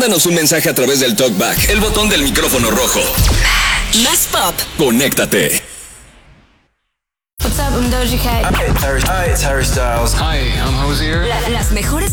Mándanos un mensaje a través del TalkBack, el botón del micrófono rojo. Más pop. Conéctate. What's up, I'm Doja Cat. Hi, it's Harry Styles. Hi, I'm Hosier. Las mejores